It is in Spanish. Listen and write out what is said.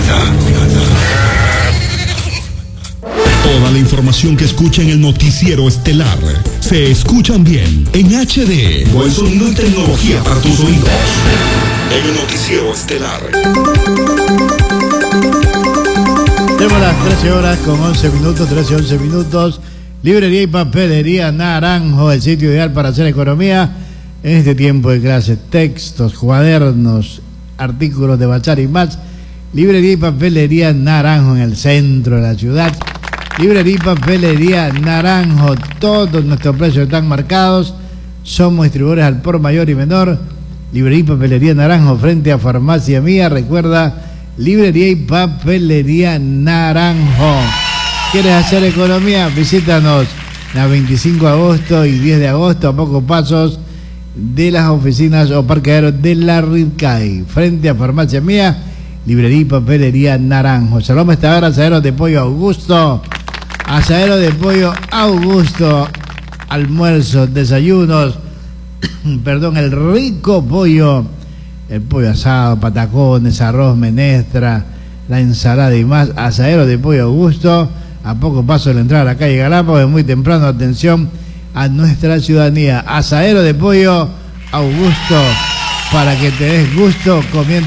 Toda la información que escucha en el noticiero estelar se escuchan bien en HD. Buen sonido y tecnología para tus oídos. En el noticiero estelar. Tenemos las 13 horas con 11 minutos, 13-11 minutos. Librería y papelería Naranjo, el sitio ideal para hacer economía en este tiempo de clases. Textos, cuadernos, artículos de bazar y más. Librería y papelería Naranjo en el centro de la ciudad. Librería y papelería Naranjo, todos nuestros precios están marcados. Somos distribuidores al por mayor y menor. Librería y papelería Naranjo frente a Farmacia Mía. Recuerda, Librería y papelería Naranjo. ¿Quieres hacer economía? Visítanos la 25 de agosto y 10 de agosto, a pocos pasos de las oficinas o parqueaderos de la Ripcay. Frente a Farmacia Mía, Librería y papelería Naranjo. Salón Estador, asadero de pollo Augusto. Asadero de pollo Augusto. Almuerzos, desayunos. Perdón, el rico pollo. El pollo asado, patacones, arroz, menestra, la ensalada y más. Asadero de pollo Augusto. A poco paso de la entrada a la calle Galápagos, muy temprano. Atención a nuestra ciudadanía. Asadero de pollo Augusto, para que te des gusto comiendo